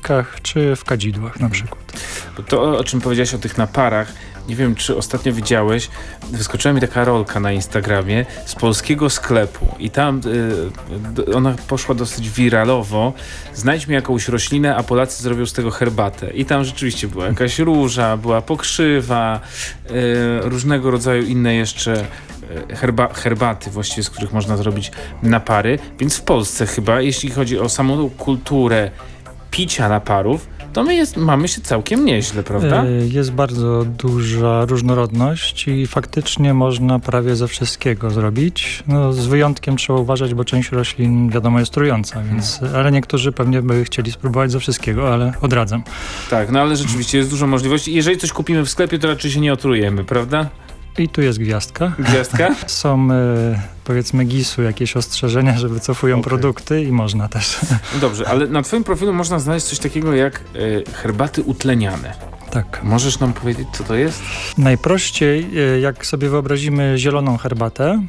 piekarnikach czy w kadzidłach na przykład. Bo to, o czym powiedziałeś o tych naparach, nie wiem, czy ostatnio widziałeś, wyskoczyła mi taka rolka na Instagramie z polskiego sklepu i tam ona poszła dosyć wiralowo. Znajdź mi jakąś roślinę, a Polacy zrobią z tego herbatę. I tam rzeczywiście była jakaś róża, była pokrzywa, różnego rodzaju inne jeszcze herbaty właściwie, z których można zrobić napary. Więc w Polsce chyba, jeśli chodzi o samą kulturę picia naparów, to mamy się całkiem nieźle, prawda? Jest bardzo duża różnorodność i faktycznie można prawie ze wszystkiego zrobić. No, z wyjątkiem trzeba uważać, bo część roślin wiadomo jest trująca, więc, ale niektórzy pewnie by chcieli spróbować ze wszystkiego, ale odradzam. Tak, no ale rzeczywiście jest dużo możliwości. Jeżeli coś kupimy w sklepie, to raczej się nie otrujemy, prawda? I tu jest gwiazdka. Gwiazdka? Są powiedzmy GIS-u jakieś ostrzeżenia, że wycofują produkty i można też. No dobrze, ale na twoim profilu można znaleźć coś takiego jak herbaty utleniane. Tak. Możesz nam powiedzieć, co to jest? Najprościej, jak sobie wyobrazimy zieloną herbatę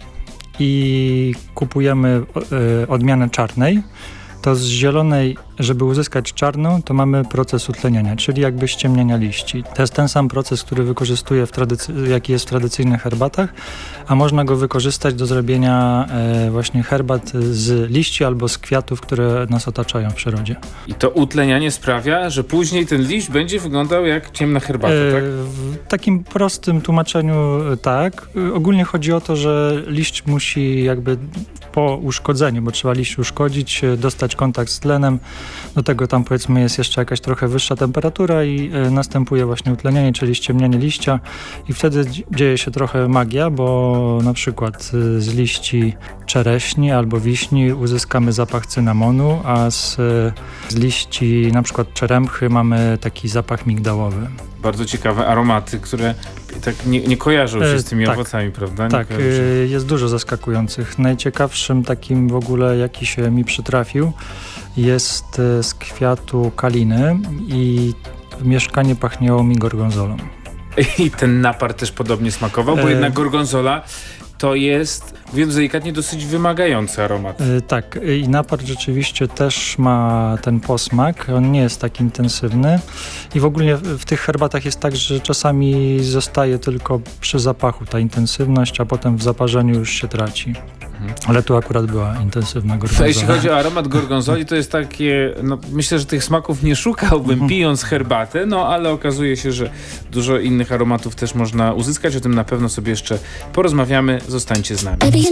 i kupujemy odmianę czarnej, to z zielonej, żeby uzyskać czarną, to mamy proces utleniania, czyli jakby ściemniania liści. To jest ten sam proces, który wykorzystuje jaki jest w tradycyjnych herbatach, a można go wykorzystać do zrobienia właśnie herbat z liści albo z kwiatów, które nas otaczają w przyrodzie. I to utlenianie sprawia, że później ten liść będzie wyglądał jak ciemna herbata, tak? W takim prostym tłumaczeniu tak. Ogólnie chodzi o to, że liść musi jakby po uszkodzeniu, bo trzeba liść uszkodzić, dostać kontakt z tlenem. Do tego tam powiedzmy jest jeszcze jakaś trochę wyższa temperatura i następuje właśnie utlenianie, czyli ściemnianie liścia i wtedy dzieje się trochę magia, bo na przykład z liści czereśni albo wiśni uzyskamy zapach cynamonu, a z liści na przykład czeremchy mamy taki zapach migdałowy. Bardzo ciekawe aromaty, które tak nie kojarzą się z tymi owocami, prawda? Nie tak, jest dużo zaskakujących. Najciekawszym takim w ogóle, jaki się mi przytrafił, jest z kwiatu kaliny i mieszkanie pachniało mi gorgonzolą. I ten napar też podobnie smakował, bo jednak gorgonzola to jest, mówiąc delikatnie, dosyć wymagający aromat. Tak, i napar rzeczywiście też ma ten posmak, on nie jest tak intensywny i w ogóle w tych herbatach jest tak, że czasami zostaje tylko przy zapachu ta intensywność, a potem w zaparzeniu już się traci. Ale tu akurat była intensywna gorgonzola. Jeśli chodzi o aromat gorgonzoli, to jest takie, no myślę, że tych smaków nie szukałbym pijąc herbatę, no ale okazuje się, że dużo innych aromatów też można uzyskać. O tym na pewno sobie jeszcze porozmawiamy. Zostańcie z nami.